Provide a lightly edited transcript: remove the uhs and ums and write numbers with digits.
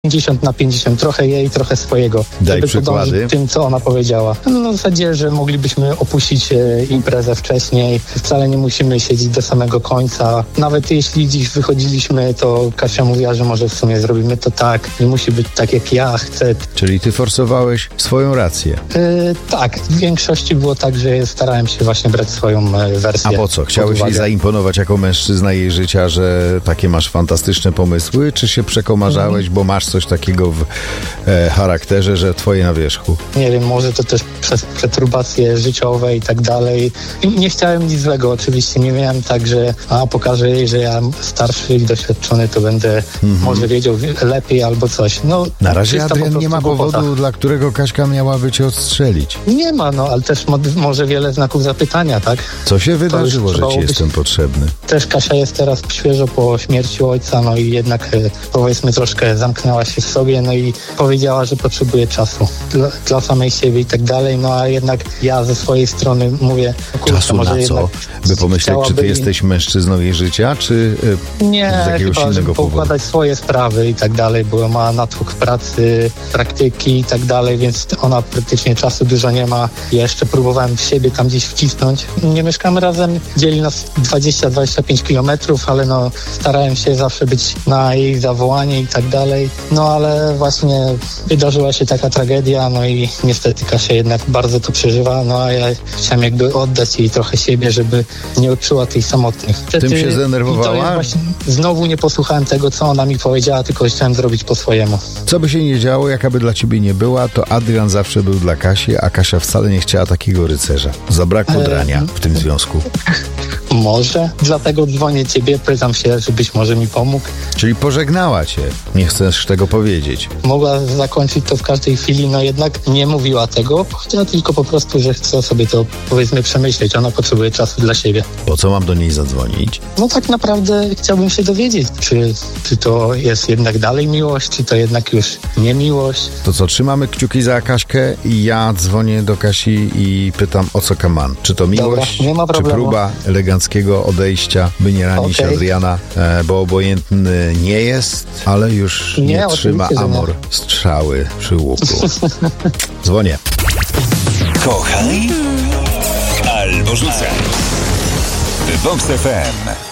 50/50, trochę jej, trochę swojego. Daj żeby przykłady. podążyć tym, co ona powiedziała. No w zasadzie, że moglibyśmy opuścić imprezę wcześniej. Wcale nie musimy siedzieć do samego końca. Nawet jeśli dziś wychodziliśmy, to Kasia mówiła, że może w sumie zrobimy to tak. Nie musi być tak, jak ja chcę. Czyli ty forsowałeś swoją rację. Tak, w większości było tak, że starałem się właśnie brać swoją wersję. A po co? Chciałeś jej zaimponować jako mężczyzna jej życia, że takie masz fantastyczne pomysły? Czy się przekomarzałeś, bo masz coś takiego w charakterze, że twoje na wierzchu? Nie wiem, może to też przez perturbacje życiowe i tak dalej. Nie chciałem nic złego, oczywiście. Nie miałem tak, że pokażę jej, że ja starszy i doświadczony, to będę może wiedział lepiej albo coś. No, na razie, Adrian, nie ma powodu, dla którego Kaśka miałaby cię odstrzelić. Nie ma, no, ale też może wiele znaków zapytania, tak? Co się wydarzyło, że ci jestem potrzebny? Też Kasia jest teraz świeżo po śmierci ojca, no i jednak powiedzmy troszkę zamknęła się w sobie, no i powiedziała, że potrzebuje czasu dla samej siebie i tak dalej, no a jednak ja ze swojej strony mówię... Czasu może na co? By pomyśleć, czy ty jesteś mężczyzną jej życia, czy z jakiegoś chyba, innego powodu? Poukładać swoje sprawy i tak dalej, bo ma natłok pracy, praktyki i tak dalej, więc ona praktycznie czasu dużo nie ma. Ja jeszcze próbowałem siebie tam gdzieś wcisnąć. Nie mieszkamy razem, dzieli nas 20-25 kilometrów, ale no starałem się zawsze być na jej zawołanie i tak dalej. No ale właśnie wydarzyła się taka tragedia, no i niestety Kasia jednak bardzo to przeżywa, no a ja chciałem jakby oddać jej trochę siebie, żeby nie odczuła tej samotnych. Tym się zdenerwowała? Znowu nie posłuchałem tego, co ona mi powiedziała, tylko chciałem zrobić po swojemu. Co by się nie działo, jaka by dla ciebie nie była, to Adrian zawsze był dla Kasi, a Kasia wcale nie chciała takiego rycerza. Zabrakło drania w tym związku. Może. Dlatego dzwonię ciebie, pytam się, żebyś może mi pomógł. Czyli pożegnała cię. Nie chcesz tego powiedzieć. Mogła zakończyć to w każdej chwili, no jednak nie mówiła tego. Powiedziała tylko po prostu, że chce sobie to, powiedzmy, przemyśleć. Ona potrzebuje czasu dla siebie. Po co mam do niej zadzwonić? No tak naprawdę chciałbym się dowiedzieć, czy to jest jednak dalej miłość, czy to jednak już nie miłość. To co, trzymamy kciuki za Kaśkę i ja dzwonię do Kasi i pytam, o co kaman. Czy to miłość, dobra, nie ma czy problemu. próba eleganckiego odejścia, by nie ranić Adriana, bo obojętny nie jest, ale już nie trzyma amor strzały przy łuku. Dzwonię. Kochaj albo rzucaj. Vox FM.